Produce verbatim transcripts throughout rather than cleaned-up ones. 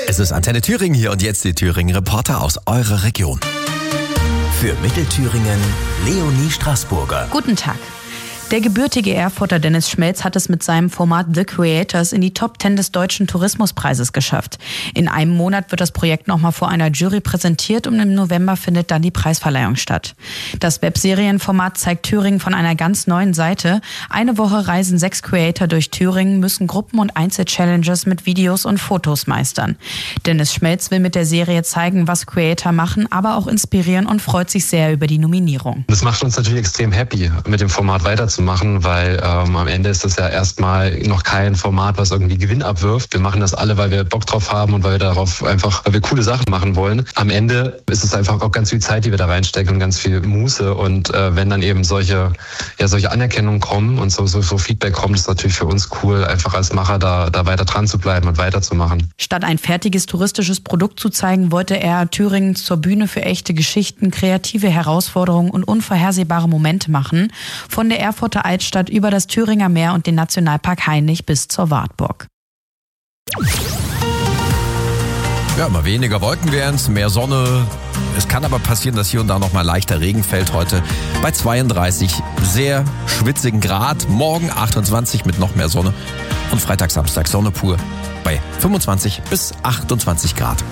Es ist Antenne Thüringen hier und jetzt die Thüringen-Reporter aus eurer Region. Für Mittelthüringen Leonie Straßburger. Guten Tag. Der gebürtige Erfurter Dennis Schmelz hat es mit seinem Format The Creators in die Top Ten des Deutschen Tourismuspreises geschafft. In einem Monat wird das Projekt nochmal vor einer Jury präsentiert und im November findet dann die Preisverleihung statt. Das Webserienformat zeigt Thüringen von einer ganz neuen Seite. Eine Woche reisen sechs Creator durch Thüringen, müssen Gruppen- und Einzel-Challenges mit Videos und Fotos meistern. Dennis Schmelz will mit der Serie zeigen, was Creator machen, aber auch inspirieren und freut sich sehr über die Nominierung. Das macht uns natürlich extrem happy, mit dem Format weiterzumachen. machen, weil ähm, am Ende ist das ja erstmal noch kein Format, was irgendwie Gewinn abwirft. Wir machen das alle, weil wir Bock drauf haben und weil wir darauf einfach, weil wir coole Sachen machen wollen. Am Ende ist es einfach auch ganz viel Zeit, die wir da reinstecken und ganz viel Muße. Und äh, wenn dann eben solche, ja, solche Anerkennungen kommen und so, so, so Feedback kommt, ist natürlich für uns cool, einfach als Macher da, da weiter dran zu bleiben und weiterzumachen. Statt ein fertiges touristisches Produkt zu zeigen, wollte er Thüringen zur Bühne für echte Geschichten, kreative Herausforderungen und unvorhersehbare Momente machen. Von der Erfurter Altstadt über das Thüringer Meer und den Nationalpark Hainich bis zur Wartburg. Ja, mal weniger Wolken wären's, mehr Sonne. Es kann aber passieren, dass hier und da noch mal leichter Regen fällt heute bei zweiunddreißig sehr schwitzigen Grad. Morgen achtundzwanzig mit noch mehr Sonne und Freitag, Samstag Sonne pur bei fünfundzwanzig bis achtundzwanzig Grad.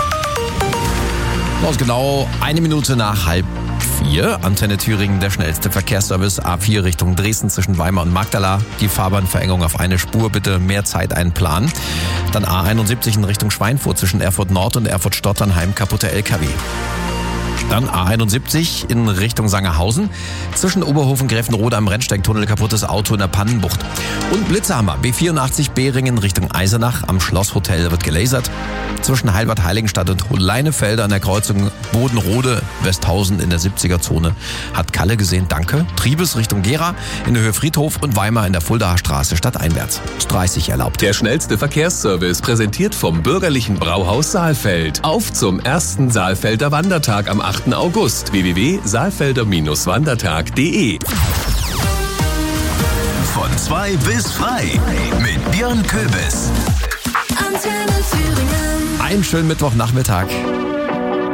Noch genau eine Minute nach halb vier. Antenne Thüringen, der schnellste Verkehrsservice. A vier Richtung Dresden zwischen Weimar und Magdala. Die Fahrbahnverengung auf eine Spur, bitte mehr Zeit einplanen. Dann A einundsiebzig in Richtung Schweinfurt zwischen Erfurt Nord und Erfurt Stotternheim, kaputte L K W. Dann A einundsiebzig in Richtung Sangerhausen. Zwischen Oberhofen Gräfenrode am Rennsteigtunnel kaputtes Auto in der Pannenbucht. Und Blitzerhammer B vierundachtzig Beringen Richtung Eisenach am Schlosshotel wird gelasert. Zwischen Heilbad Heiligenstadt und Leinefelde an der Kreuzung Bodenrode Westhausen in der siebziger Zone hat Kalle gesehen. Danke. Triebes Richtung Gera in der Höhe Friedhof und Weimar in der Fuldaer Straße stadteinwärts. Ist dreißig erlaubt. Der schnellste Verkehrsservice präsentiert vom Bürgerlichen Brauhaus Saalfeld. Auf zum ersten Saalfelder Wandertag am achten August. w w w punkt saalfelder wandertag punkt d e. Von zwei bis frei mit Björn Köbis. Einen schönen Mittwochnachmittag.